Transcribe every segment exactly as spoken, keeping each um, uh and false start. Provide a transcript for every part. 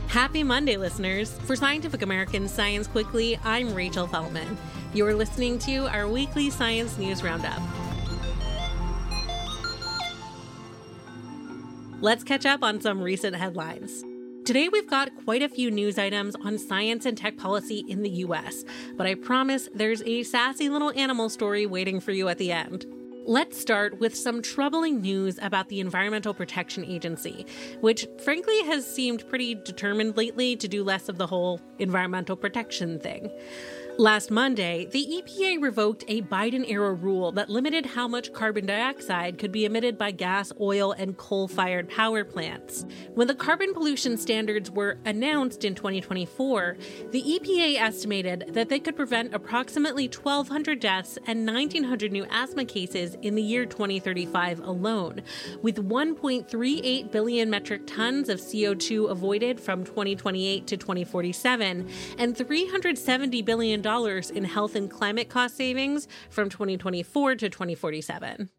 Happy Monday, listeners. For Scientific American Science Quickly, I'm Rachel Feldman. You're listening to our weekly science news roundup. Let's catch up on some recent headlines. Today, we've got quite a few news items on science and tech policy in the U S, but I promise there's a sassy little animal story waiting for you at the end. Let's start with some troubling news about the Environmental Protection Agency, which frankly has seemed pretty determined lately to do less of the whole environmental protection thing. Last Monday, the E P A revoked a Biden-era rule that limited how much carbon dioxide could be emitted by gas, oil, and coal-fired power plants. When the carbon pollution standards were announced in twenty twenty-four, the E P A estimated that they could prevent approximately twelve hundred deaths and nineteen hundred new asthma cases in the year twenty thirty-five alone, with one point three eight billion metric tons of C O two avoided from twenty twenty-eight to twenty forty-seven and three hundred seventy billion dollars in health and climate cost savings from twenty twenty-four to twenty forty-seven.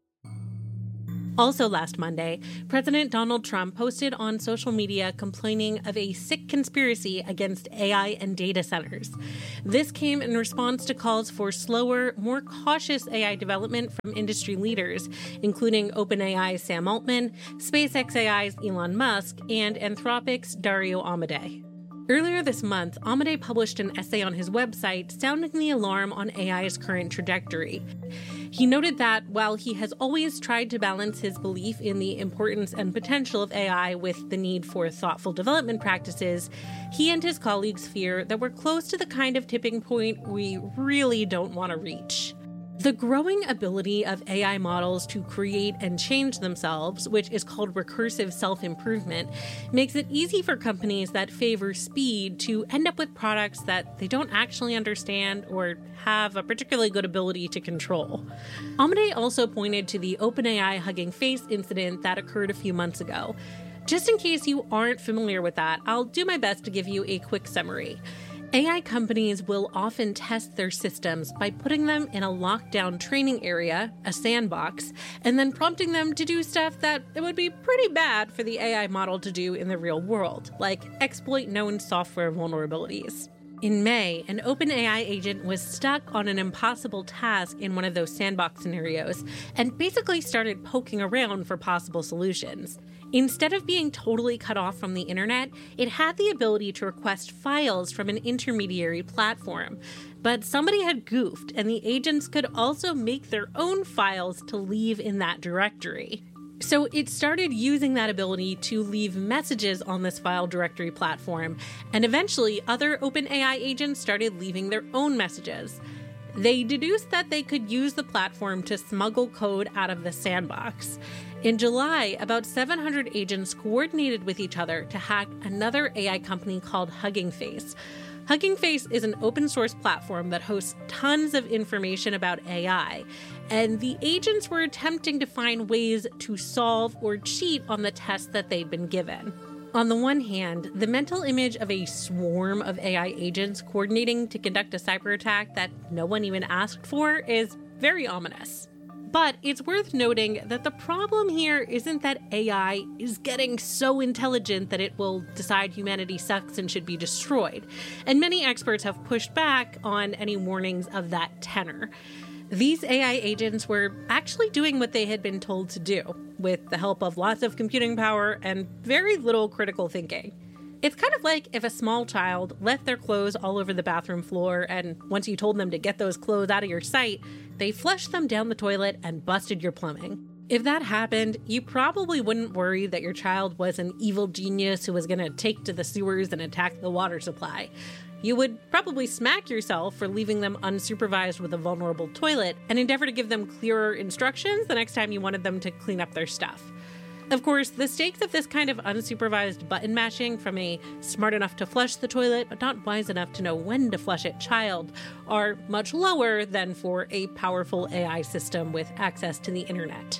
Also last Monday, President Donald Trump posted on social media complaining of a sick conspiracy against A I and data centers. This came in response to calls for slower, more cautious A I development from industry leaders, including OpenAI's Sam Altman, SpaceX A I's Elon Musk, and Anthropic's Dario Amodei. Earlier this month, Amodei published an essay on his website sounding the alarm on A I's current trajectory. He noted that while he has always tried to balance his belief in the importance and potential of A I with the need for thoughtful development practices, he and his colleagues fear that we're close to the kind of tipping point we really don't want to reach. The growing ability of A I models to create and change themselves, which is called recursive self-improvement, makes it easy for companies that favor speed to end up with products that they don't actually understand or have a particularly good ability to control. Amodei also pointed to the OpenAI Hugging Face incident that occurred a few months ago. Just in case you aren't familiar with that, I'll do my best to give you a quick summary. A I companies will often test their systems by putting them in a locked-down training area, a sandbox, and then prompting them to do stuff that it would be pretty bad for the A I model to do in the real world, like exploit known software vulnerabilities. In May, an OpenAI agent was stuck on an impossible task in one of those sandbox scenarios and basically started poking around for possible solutions. Instead of being totally cut off from the internet, it had the ability to request files from an intermediary platform. But somebody had goofed, and the agents could also make their own files to leave in that directory. So it started using that ability to leave messages on this file directory platform, and eventually other OpenAI agents started leaving their own messages. They deduced that they could use the platform to smuggle code out of the sandbox. In July, about seven hundred agents coordinated with each other to hack another A I company called Hugging Face. Hugging Face is an open source platform that hosts tons of information about A I, and the agents were attempting to find ways to solve or cheat on the tests that they'd been given. On the one hand, the mental image of a swarm of A I agents coordinating to conduct a cyber attack that no one even asked for is very ominous. But it's worth noting that the problem here isn't that A I is getting so intelligent that it will decide humanity sucks and should be destroyed, and many experts have pushed back on any warnings of that tenor. These A I agents were actually doing what they had been told to do, with the help of lots of computing power and very little critical thinking. It's kind of like if a small child left their clothes all over the bathroom floor, and once you told them to get those clothes out of your sight, they flushed them down the toilet and busted your plumbing. If that happened, you probably wouldn't worry that your child was an evil genius who was going to take to the sewers and attack the water supply. You would probably smack yourself for leaving them unsupervised with a vulnerable toilet and endeavor to give them clearer instructions the next time you wanted them to clean up their stuff. Of course, the stakes of this kind of unsupervised button mashing from a smart enough to flush the toilet but not wise enough to know when to flush it child are much lower than for a powerful A I system with access to the internet.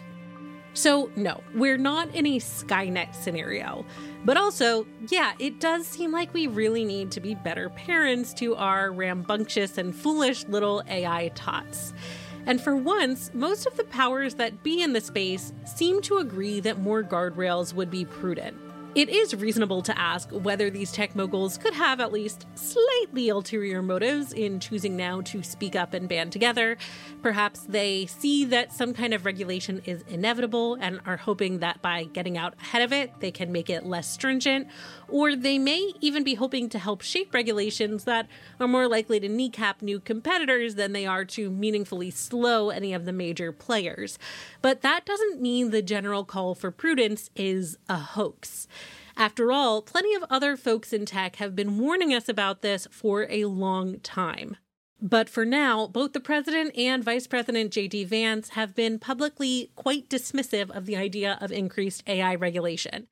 So no, we're not in a Skynet scenario. But also, yeah, it does seem like we really need to be better parents to our rambunctious and foolish little A I tots. And for once, most of the powers that be in the space seem to agree that more guardrails would be prudent. It is reasonable to ask whether these tech moguls could have at least slightly ulterior motives in choosing now to speak up and band together. Perhaps they see that some kind of regulation is inevitable and are hoping that by getting out ahead of it, they can make it less stringent. Or they may even be hoping to help shape regulations that are more likely to kneecap new competitors than they are to meaningfully slow any of the major players. But that doesn't mean the general call for prudence is a hoax. After all, plenty of other folks in tech have been warning us about this for a long time. But for now, both the president and Vice President J D Vance have been publicly quite dismissive of the idea of increased A I regulation.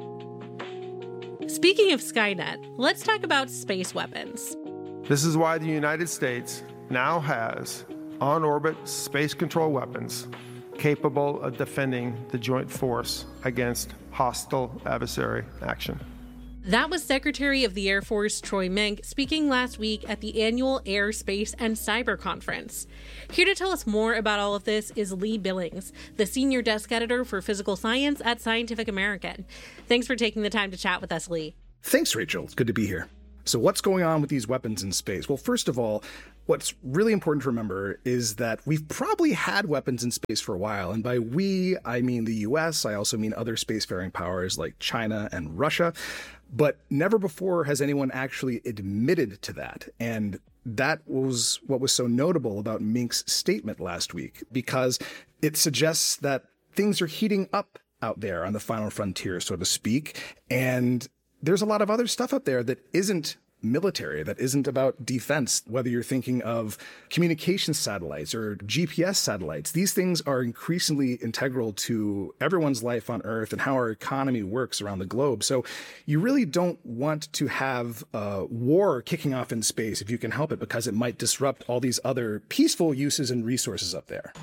Speaking of Skynet, let's talk about space weapons. This is why the United States now has on-orbit space control weapons capable of defending the joint force against hostile adversary action. That was Secretary of the Air Force Troy Menck speaking last week at the annual Air, Space, and Cyber Conference. Here to tell us more about all of this is Lee Billings, the Senior Desk Editor for Physical Science at Scientific American. Thanks for taking the time to chat with us, Lee. Thanks, Rachel. It's good to be here. So what's going on with these weapons in space? Well, first of all, what's really important to remember is that we've probably had weapons in space for a while. And by we, I mean the U S. I also mean other spacefaring powers like China and Russia. But never before has anyone actually admitted to that. And that was what was so notable about Menck's statement last week, because it suggests that things are heating up out there on the final frontier, so to speak. And there's a lot of other stuff out there that isn't military, that isn't about defense, whether you're thinking of communication satellites or G P S satellites. These things are increasingly integral to everyone's life on Earth and how our economy works around the globe. So you really don't want to have a war kicking off in space if you can help it, because it might disrupt all these other peaceful uses and resources up there.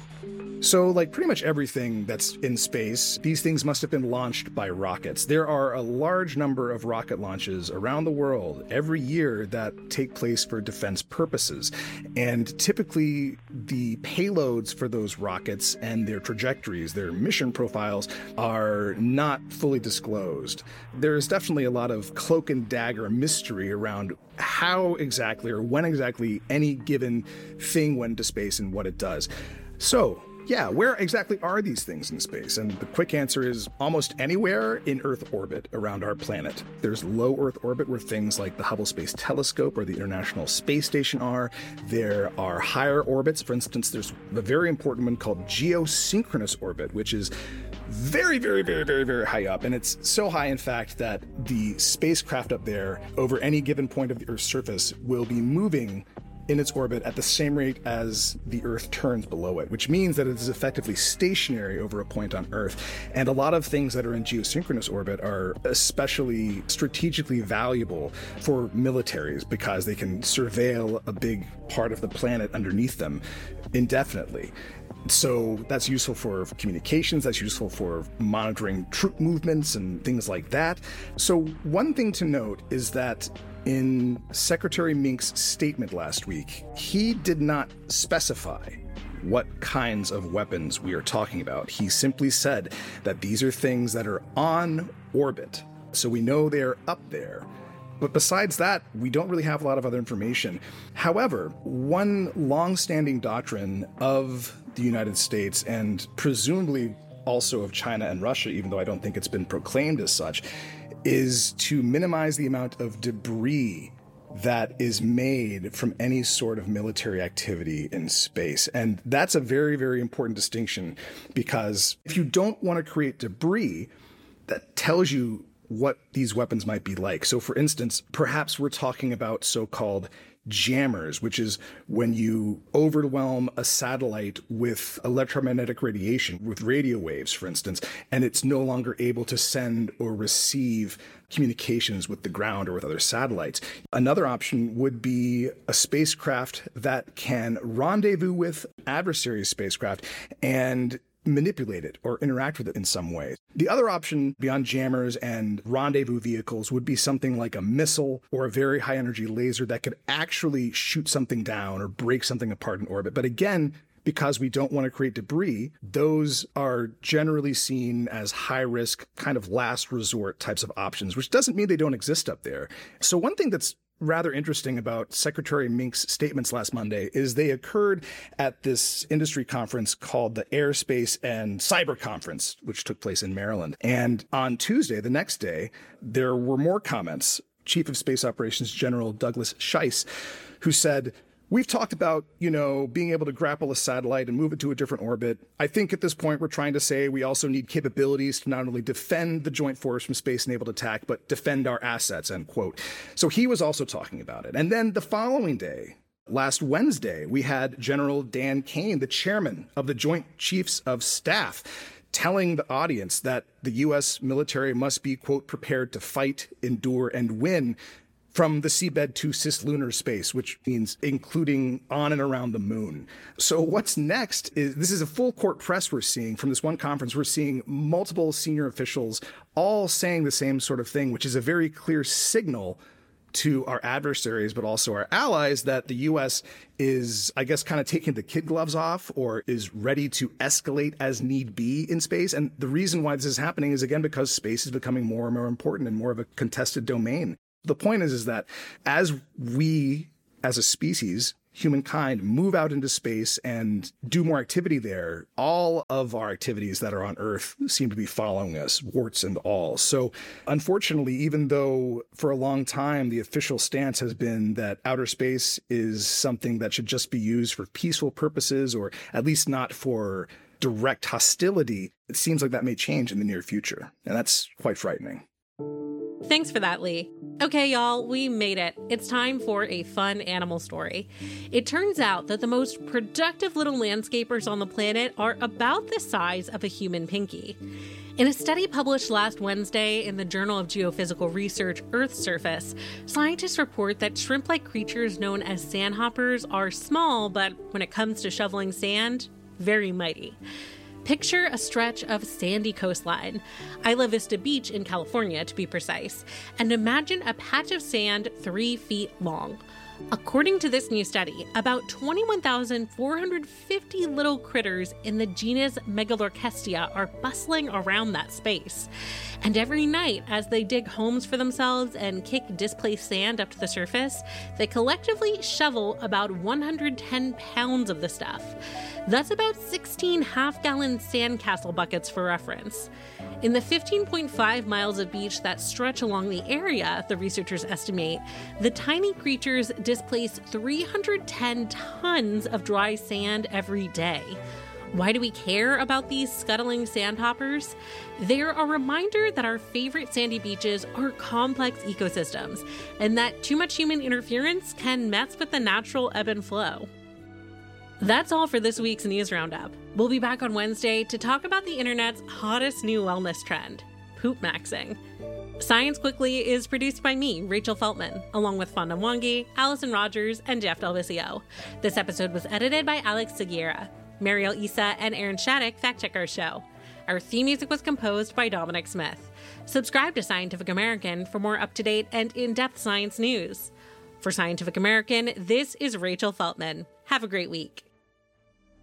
So like pretty much everything that's in space, these things must have been launched by rockets. There are a large number of rocket launches around the world every year that take place for defense purposes. And typically the payloads for those rockets and their trajectories, their mission profiles, are not fully disclosed. There is definitely a lot of cloak and dagger mystery around how exactly or when exactly any given thing went into space and what it does. So, yeah, where exactly are these things in space? And the quick answer is almost anywhere in Earth orbit around our planet. There's low Earth orbit where things like the Hubble Space Telescope or the International Space Station are. There are higher orbits. For instance, there's a very important one called geosynchronous orbit, which is very, very, very, very, very high up. And it's so high, in fact, that the spacecraft up there over any given point of the Earth's surface will be moving in its orbit at the same rate as the Earth turns below it, which means that it is effectively stationary over a point on Earth. And a lot of things that are in geosynchronous orbit are especially strategically valuable for militaries because they can surveil a big part of the planet underneath them indefinitely. So that's useful for communications, that's useful for monitoring troop movements and things like that. So one thing to note is that in Secretary Menck's statement last week, he did not specify what kinds of weapons we are talking about. He simply said that these are things that are on orbit, so we know they're up there. But besides that, we don't really have a lot of other information. However, one long-standing doctrine of the United States, and presumably also of China and Russia, even though I don't think it's been proclaimed as such, is to minimize the amount of debris that is made from any sort of military activity in space. And that's a very, very important distinction, because if you don't want to create debris, that tells you what these weapons might be like. So for instance, perhaps we're talking about so-called jammers, which is when you overwhelm a satellite with electromagnetic radiation, with radio waves, for instance, and it's no longer able to send or receive communications with the ground or with other satellites. Another option would be a spacecraft that can rendezvous with adversary spacecraft and manipulate it or interact with it in some way. The other option beyond jammers and rendezvous vehicles would be something like a missile or a very high energy laser that could actually shoot something down or break something apart in orbit. But again, because we don't want to create debris, those are generally seen as high-risk, kind of last resort types of options, which doesn't mean they don't exist up there. So one thing that's rather interesting about Secretary Mink's statements last Monday is they occurred at this industry conference called the Airspace and Cyber Conference, which took place in Maryland. And on Tuesday, the next day, there were more comments. Chief of Space Operations General Douglas Scheiss, who said, "We've talked about, you know, being able to grapple a satellite and move it to a different orbit. I think at this point we're trying to say we also need capabilities to not only defend the joint force from space-enabled attack, but defend our assets," end quote. So he was also talking about it. And then the following day, last Wednesday, we had General Dan Kane, the chairman of the Joint Chiefs of Staff, telling the audience that the U S military must be, quote, prepared to fight, endure, and win from the seabed to cislunar space, which means including on and around the moon. So what's next is, this is a full court press we're seeing from this one conference. We're seeing multiple senior officials all saying the same sort of thing, which is a very clear signal to our adversaries, but also our allies, that the U S is, I guess, kind of taking the kid gloves off or is ready to escalate as need be in space. And the reason why this is happening is, again, because space is becoming more and more important and more of a contested domain. The point is, is that as we, as a species, humankind, move out into space and do more activity there, all of our activities that are on Earth seem to be following us, warts and all. So unfortunately, even though for a long time the official stance has been that outer space is something that should just be used for peaceful purposes, or at least not for direct hostility, it seems like that may change in the near future. And that's quite frightening. Thanks for that, Lee. Okay, y'all, we made it. It's time for a fun animal story. It turns out that the most productive little landscapers on the planet are about the size of a human pinky. In a study published last Wednesday in the Journal of Geophysical Research, Earth Surface, scientists report that shrimp-like creatures known as sandhoppers are small, but when it comes to shoveling sand, very mighty. Picture a stretch of sandy coastline, Isla Vista Beach in California to be precise, and imagine a patch of sand three feet long. According to this new study, about twenty-one thousand four hundred fifty little critters in the genus Megalorchestia are bustling around that space. And every night, as they dig homes for themselves and kick displaced sand up to the surface, they collectively shovel about one hundred ten pounds of the stuff. That's about sixteen half-gallon sandcastle buckets for reference. In the fifteen point five miles of beach that stretch along the area, the researchers estimate, the tiny creatures displace three hundred ten tons of dry sand every day. Why do we care about these scuttling sandhoppers? They're a reminder that our favorite sandy beaches are complex ecosystems, and that too much human interference can mess with the natural ebb and flow. That's all for this week's News Roundup. We'll be back on Wednesday to talk about the internet's hottest new wellness trend, poop maxing. Science Quickly is produced by me, Rachel Feltman, along with Fonda Mwangi, Allison Rogers, and Jeff Delvisio. This episode was edited by Alex Seguera. Mariel Issa and Aaron Shattuck fact-check our show. Our theme music was composed by Dominic Smith. Subscribe to Scientific American for more up-to-date and in-depth science news. For Scientific American, this is Rachel Feltman. Have a great week.